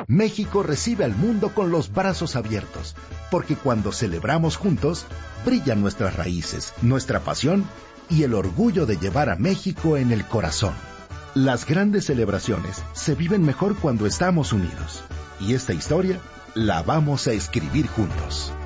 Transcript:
México recibe al mundo con los brazos abiertos, porque cuando celebramos juntos, brillan nuestras raíces, nuestra pasión y el orgullo de llevar a México en el corazón. Las grandes celebraciones se viven mejor cuando estamos unidos. Y esta historia la vamos a escribir juntos.